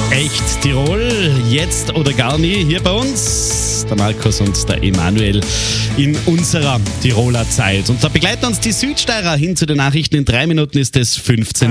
Echt Tirol, jetzt oder gar nie, hier bei uns, der Markus und der Emanuel in unserer Tiroler Zeit. Und da begleiten uns die Südsteirer hin zu den Nachrichten. In 3 Minuten ist es 15